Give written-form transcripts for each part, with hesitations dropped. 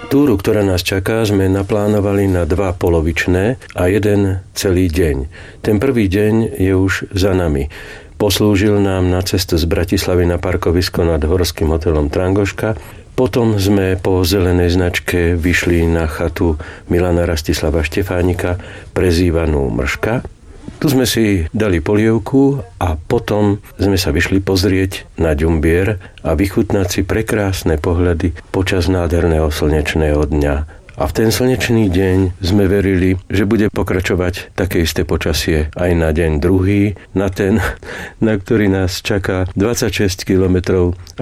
Túru, ktorá nás čaká, sme naplánovali na 2 polovičné a 1 celý deň. Ten prvý deň je už za nami. Poslúžil nám na cestu z Bratislavy na parkovisko nad horským hotelom Trangoška. Potom sme po zelenej značke vyšli na chatu Milana Rastislava Štefánika, prezývanú Mrška. Tu sme si dali polievku a potom sme sa vyšli pozrieť na Ďumbier a vychutnať si prekrásne pohľady počas nádherného slnečného dňa. A v ten slnečný deň sme verili, že bude pokračovať také isté počasie aj na deň druhý, na ten, na ktorý nás čaká 26 km a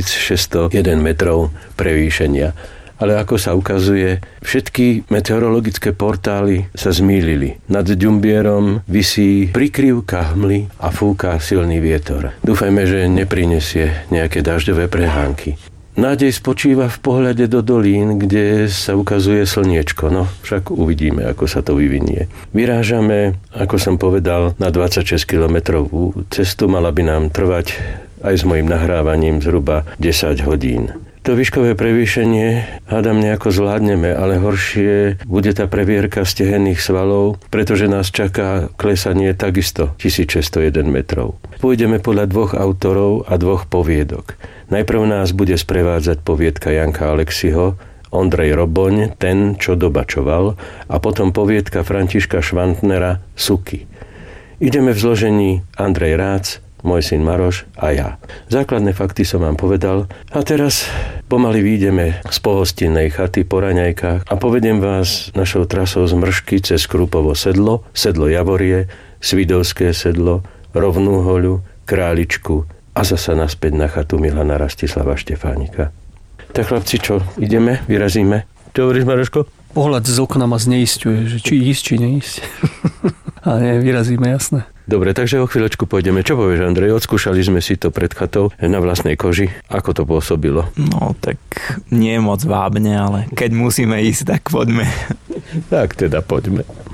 1601 metrov prevýšenia. Ale ako sa ukazuje, všetky meteorologické portály sa zmýlili. Nad Ďumbierom visí prikryvka hmly a fúka silný vietor. Dúfajme, že neprinesie nejaké dažďové prehánky. Nádej spočíva v pohľade do dolín, kde sa ukazuje slniečko. No, však uvidíme, ako sa to vyvinie. Vyrážame, ako som povedal, na 26 kilometrovú cestu. Mala by nám trvať aj s mojím nahrávaním zhruba 10 hodín. To výškové prevýšenie hádam nejako zvládneme, ale horšie bude tá previerka stehenných svalov, pretože nás čaká klesanie takisto 1601 metrov. Pôjdeme podľa 2 autorov a 2 poviedok. Najprv nás bude sprevádzať poviedka Janka Aleksiho, Ondrej Roboň, ten, čo dobačoval, a potom poviedka Františka Švantnera, Suky. Ideme v zložení Andrej Rác, môj syn Maroš a ja. Základné fakty som vám povedal a teraz pomaly výjdeme z pohostinnej chaty po raňajkách a povediem vás našou trasou z Mršky cez Krupovo sedlo, sedlo Javorie, Svidovské sedlo, Rovnú hoľu, Králičku a zasa naspäť na chatu Milana Rastislava Štefánika. Tak chlapci, čo? Ideme? Vyrazíme? Čo hovoríš, Maroško? Pohľad z okna ma zneisťuje, že či ísť, či neísť. Ale vyrazíme, jasné. Dobre, takže o chvíľočku pôjdeme. Čo povieš, Andrej? Odskúšali sme si to pred chatou na vlastnej koži. Ako to pôsobilo? No, tak nie moc vábne, ale keď musíme ísť, tak poďme. Tak teda poďme.